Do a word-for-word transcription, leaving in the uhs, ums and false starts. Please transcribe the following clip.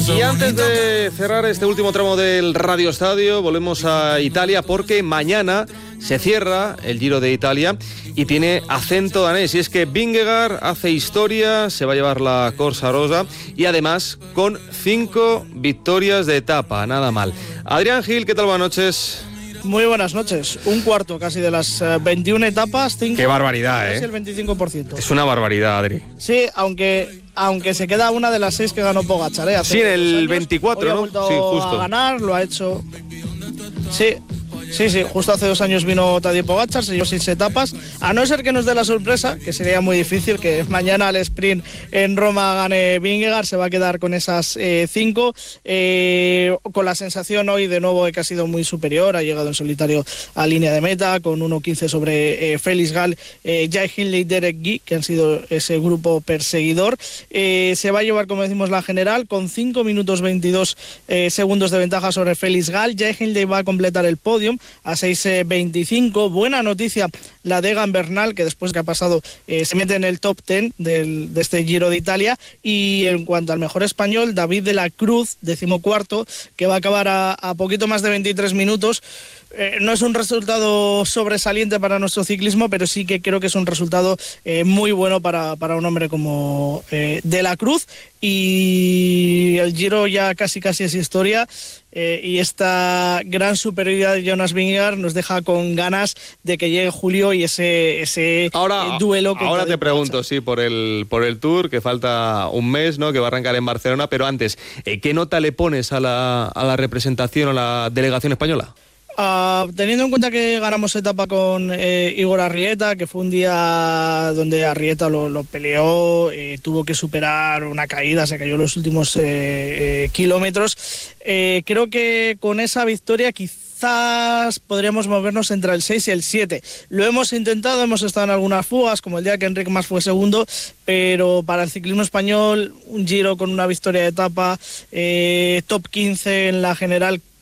Y antes de cerrar este último tramo del Radio Estadio, volvemos a Italia porque mañana se cierra el Giro de Italia y tiene acento danés. Y es que Vingegaard hace historia, se va a llevar la Corsa Rosa y además con cinco victorias de etapa, nada mal. Adrián Gil, ¿qué tal? Buenas noches. Muy buenas noches. Un cuarto casi de las uh, veintiuna etapas. Cinco, Qué barbaridad, ¿eh? Es el veinticinco por ciento. Es una barbaridad, Adri. Sí, aunque aunque se queda una de las seis que ganó Pogačar, ¿eh? Hace sí, en el años. veinticuatro, Hoy ¿no? Ha vuelto sí, justo. a ganar, lo ha hecho. Sí. Sí, sí, justo hace dos años vino Tadej Pogačar, se llevó seis etapas, a no ser que nos dé la sorpresa, que sería muy difícil, que mañana al sprint en Roma gane Vingegaard, se va a quedar con esas eh, cinco, eh, con la sensación hoy de nuevo de que ha sido muy superior, ha llegado en solitario a línea de meta, con uno quince sobre eh, Félix Gall, eh, Jai Hindley y Derek Guy, que han sido ese grupo perseguidor. Eh, se va a llevar, como decimos, la general, con cinco minutos veintidós eh, segundos de ventaja sobre Félix Gall. Jai Hindley va a completar el podium a seis veinticinco. Buena noticia la de Egan Bernal, que después que ha pasado eh, se mete en el top diez del, de este Giro de Italia. Y en cuanto al mejor español, David de la Cruz, decimocuarto, que va a acabar a, a poquito más de veintitrés minutos. Eh, no es un resultado sobresaliente para nuestro ciclismo, pero sí que creo que es un resultado eh, muy bueno para, para un hombre como eh, De la Cruz. Y el Giro ya casi casi es historia, eh, y esta gran superioridad de Jonas Vingegaard nos deja con ganas de que llegue julio y ese, ese ahora, eh, duelo. Ahora te pregunto, sí, por el, por el Tour, que falta un mes, ¿no? Que va a arrancar en Barcelona, pero antes, eh, ¿qué nota le pones a la, a la representación, a la delegación española? Uh, teniendo en cuenta que ganamos etapa con eh, Igor Arrieta, que fue un día donde Arrieta lo, lo peleó, eh, tuvo que superar una caída, se cayó los últimos eh, eh, kilómetros, eh, creo que con esa victoria quizás podríamos movernos entre el seis y el siete. Lo hemos intentado, hemos estado en algunas fugas, como el día que Enric Mas fue segundo, pero para el ciclismo español, un Giro con una victoria de etapa, eh, top quince en la general,